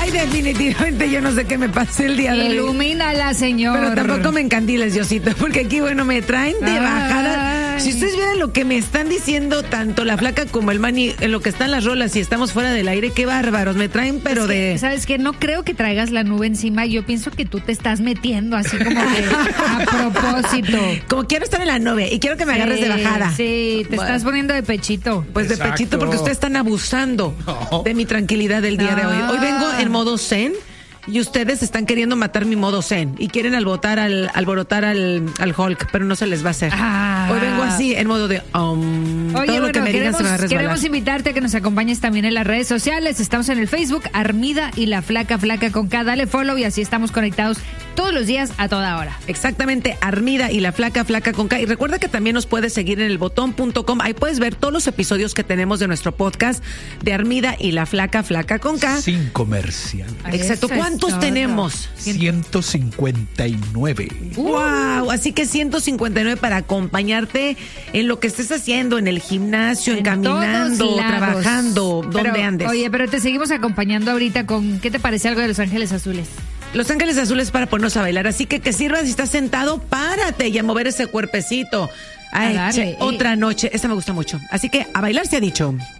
Ay, definitivamente yo no sé qué me pasé el día de hoy. Ilumínala, señor. Pero tampoco me encandiles, Diosito, porque aquí, bueno, me traen de bajada. Si ustedes vieran lo que me están diciendo tanto la flaca como el Manny, en lo que están las rolas y estamos fuera del aire, qué bárbaros, me traen, pero ¿Sabes qué? No creo que traigas la nube encima, yo pienso que tú te estás metiendo así como que a propósito. Como quiero estar en la nube y quiero que me agarres de bajada. Sí, te estás poniendo de pechito. Pues de pechito porque ustedes están abusando de mi tranquilidad del día de hoy. Hoy vengo en modo zen. Y ustedes están queriendo matar mi modo zen y quieren alborotar al Hulk, pero no se les va a hacer. Hoy vengo así, en modo de... Oye, todo lo que me digan se me va a resbalar. Queremos invitarte a que nos acompañes también en las redes sociales. Estamos en el Facebook, Armida y la Flaca con K. Dale follow y así estamos conectados todos los días a toda hora. Exactamente, Armida y la Flaca con K. Y recuerda que también nos puedes seguir en elbotón.com. Ahí puedes ver todos los episodios que tenemos de nuestro podcast de Armida y la Flaca con K. Sin comercial. Exacto. ¿Cuántos tenemos? 159. ¡Wow! Así que 159 para acompañarte en lo que estés haciendo, en el gimnasio, caminando, trabajando, donde andes. Oye, pero te seguimos acompañando ahorita con, ¿qué te parece algo de Los Ángeles Azules? Los Ángeles Azules para ponernos a bailar, así que sirva si estás sentado, párate y a mover ese cuerpecito. Ay, otra noche, esta me gusta mucho. Así que a bailar se ha dicho.